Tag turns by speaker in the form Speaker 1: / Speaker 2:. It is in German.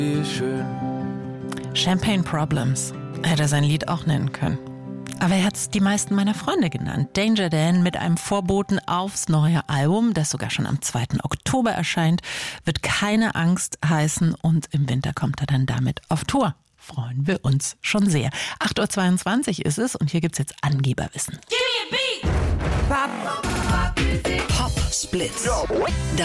Speaker 1: Champagne Problems hätte er sein Lied auch nennen können. Aber er hat es die meisten meiner Freunde genannt. Danger Dan mit einem Vorboten aufs neue Album, das sogar schon am 2. Oktober erscheint, wird keine Angst heißen und im Winter kommt er dann damit auf Tour. Freuen wir uns schon sehr. 8.22 Uhr ist es und hier gibt's jetzt Angeberwissen.
Speaker 2: Pop Splits.